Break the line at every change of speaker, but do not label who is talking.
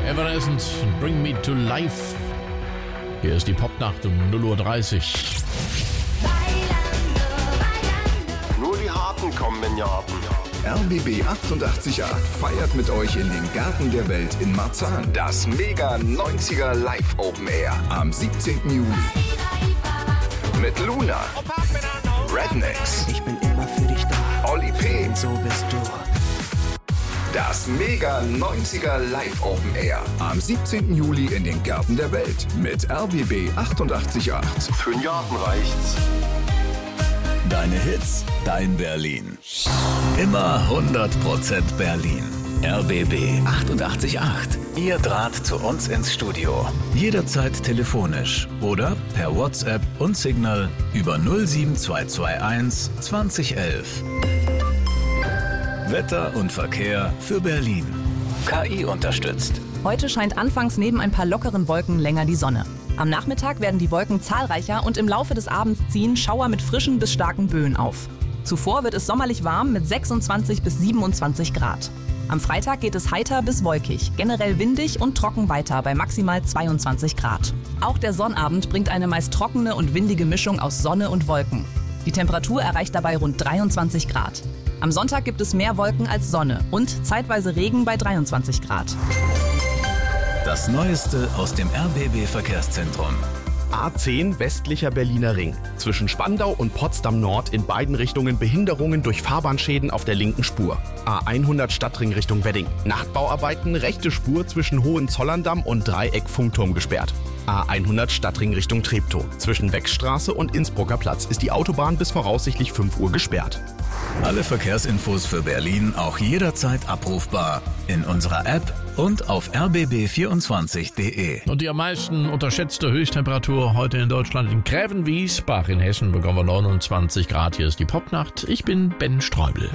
Evanescence, Bring Me to Life. Hier ist die Popnacht um 0:30 Uhr.
Nur die Harten kommen in Jahren.
RBB 88.8 feiert mit euch in den Garten der Welt in Marzahn. Das Mega 90er Live Open Air am 17. Juli. Mit Luna, Rednecks,
Ich bin immer für dich da,
Oli P.
so bist du.
Das Mega 90er Live Open Air am 17. Juli in den Gärten der Welt mit RBB 88.8.
Für den Garten reicht's.
Deine Hits, dein Berlin. Immer 100% Berlin. RBB 88.8. Ihr Draht zu uns ins Studio. Jederzeit telefonisch oder per WhatsApp und Signal über 07221 2011. Wetter und Verkehr für Berlin. KI unterstützt.
Heute scheint anfangs neben ein paar lockeren Wolken länger die Sonne. Am Nachmittag werden die Wolken zahlreicher und im Laufe des Abends ziehen Schauer mit frischen bis starken Böen auf. Zuvor wird es sommerlich warm mit 26 bis 27 Grad. Am Freitag geht es heiter bis wolkig, generell windig und trocken weiter bei maximal 22 Grad. Auch der Sonnabend bringt eine meist trockene und windige Mischung aus Sonne und Wolken. Die Temperatur erreicht dabei rund 23 Grad. Am Sonntag gibt es mehr Wolken als Sonne und zeitweise Regen bei 23 Grad.
Das Neueste aus dem RBB-Verkehrszentrum.
A10 westlicher Berliner Ring. Zwischen Spandau und Potsdam Nord in beiden Richtungen Behinderungen durch Fahrbahnschäden auf der linken Spur. A100 Stadtring Richtung Wedding. Nachtbauarbeiten, rechte Spur zwischen Hohenzollerndamm und Dreieck Funkturm gesperrt. A100 Stadtring Richtung Treptow. Zwischen Weckstraße und Innsbrucker Platz ist die Autobahn bis voraussichtlich 5 Uhr gesperrt.
Alle Verkehrsinfos für Berlin auch jederzeit abrufbar in unserer App und auf rbb24.de.
Und die am meisten unterschätzte Höchsttemperatur heute in Deutschland in Grävenwiesbach in Hessen bekommen wir 29 Grad. Hier ist die Popnacht. Ich bin Ben Streubel.